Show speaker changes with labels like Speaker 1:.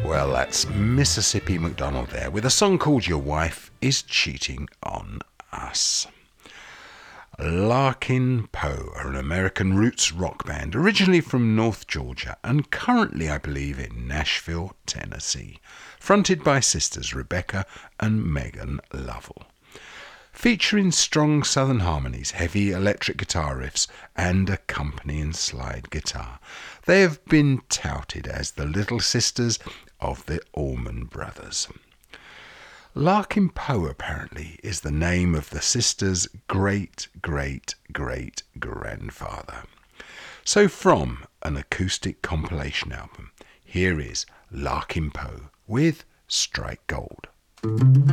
Speaker 1: Well, that's Mississippi McDonald there with a song called Your Wife is Cheating on Us. Larkin Poe are an American roots rock band originally from North Georgia and currently, I believe, in Nashville, Tennessee, fronted by sisters Rebecca and Megan Lovell. Featuring strong southern harmonies, heavy electric guitar riffs and accompanying slide guitar. They have been touted as the little sisters of the Allman Brothers. Larkin Poe apparently is the name of the sisters' great-great-great-grandfather. So from an acoustic compilation album, here is Larkin Poe with Strike Gold.